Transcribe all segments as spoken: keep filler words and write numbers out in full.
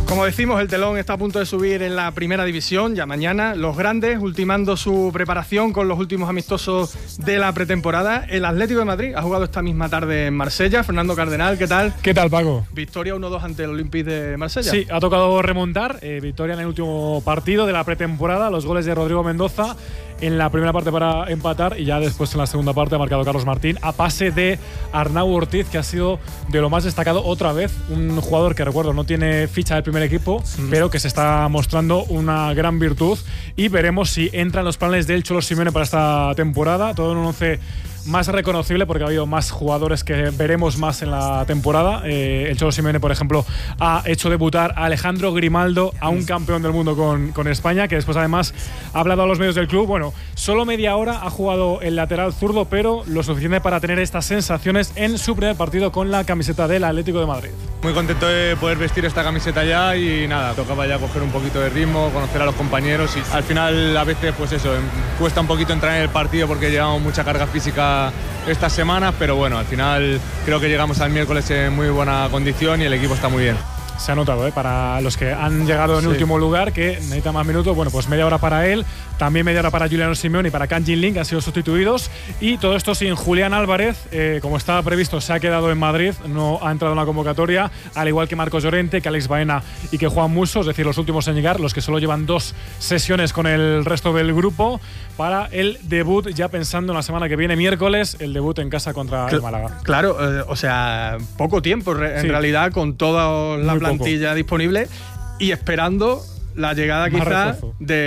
Como decimos, el telón está a punto de subir en la primera división. Ya mañana los grandes ultimando su preparación con los últimos amistosos de la pretemporada. El Atlético de Madrid ha jugado esta misma tarde en Marsella. Fernando Cardenal, ¿qué tal? ¿Qué tal, Paco? Victoria uno dos ante el Olympique de Marsella. Sí, ha tocado remontar. Eh, victoria en el último partido de la pretemporada. Los goles de Rodrigo Mendoza en la primera parte para empatar y ya después en la segunda parte ha marcado Carlos Martín a pase de Arnau Ortiz, que ha sido de lo más destacado otra vez. Un jugador que, recuerdo, no tiene ficha del primer equipo, mm. pero que se está mostrando una gran virtud y veremos si entra en los planes del Cholo Simeone para esta temporada. Todo en un once más reconocible porque ha habido más jugadores que veremos más en la temporada. Eh, el Cholo Simeone, por ejemplo, ha hecho debutar a Alejandro Grimaldo, a un campeón del mundo con, con España, que después además ha hablado a los medios del club. Bueno, solo media hora ha jugado el lateral zurdo, pero lo suficiente para tener estas sensaciones en su primer partido con la camiseta del Atlético de Madrid. Muy contento de poder vestir esta camiseta ya y nada, tocaba ya coger un poquito de ritmo, conocer a los compañeros y al final a veces pues eso, cuesta un poquito entrar en el partido porque llevamos mucha carga física estas semanas, pero bueno, al final creo que llegamos al miércoles en muy buena condición y el equipo está muy bien. Se ha notado, ¿eh? Para los que han llegado en sí. último lugar, que necesita más minutos, bueno, pues media hora para él, también media hora para Giuliano Simeone y para Can Jin Ling, que han sido sustituidos, y todo esto sin Julián Álvarez, eh, como estaba previsto, se ha quedado en Madrid, no ha entrado en la convocatoria, al igual que Marcos Llorente, que Alex Baena y que Juan Musso, es decir, los últimos en llegar, los que solo llevan dos sesiones con el resto del grupo, para el debut, ya pensando en la semana que viene, miércoles, el debut en casa contra el Málaga. Claro, eh, o sea, poco tiempo en sí. realidad, con toda la Muy plantilla poco. disponible y esperando la llegada quizás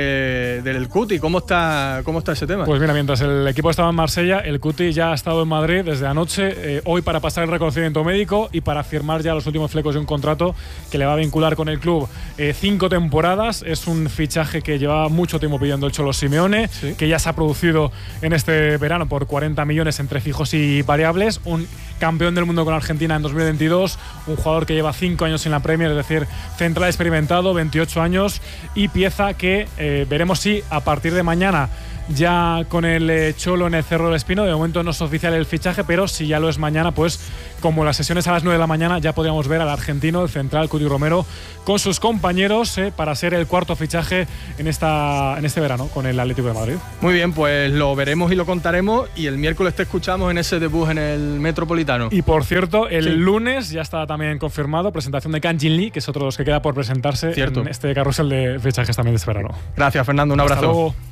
de, del Cuti. ¿Cómo está, ¿Cómo está ese tema? Pues mira, mientras el equipo estaba en Marsella, el Cuti ya ha estado en Madrid desde anoche, eh, hoy para pasar el reconocimiento médico y para firmar ya los últimos flecos de un contrato que le va a vincular con el club eh, cinco temporadas. Es un fichaje que llevaba mucho tiempo pidiendo el Cholo Simeone, ¿sí? que ya se ha producido en este verano por cuarenta millones entre fijos y variables. Un campeón del mundo con Argentina en dos mil veintidós, un jugador que lleva cinco años en la Premier, es decir, central experimentado, veintiocho años, y pieza que eh, veremos si a partir de mañana ya con el eh, Cholo en el Cerro del Espino. De momento no es oficial el fichaje, pero si ya lo es mañana, pues como las sesiones a las nueve de la mañana, ya podríamos ver al argentino, el central Cuti Romero, con sus compañeros eh, para ser el cuarto fichaje en, esta, en este verano con el Atlético de Madrid. Muy bien, pues lo veremos y lo contaremos y el miércoles te escuchamos en ese debut en el Metropolitano. Y por cierto, el sí. lunes ya está también confirmado presentación de Can Jin Lee, que es otro de los que queda por presentarse Cierto. en este carrusel de fichajes también de este verano. Gracias, Fernando, un Hasta abrazo. luego.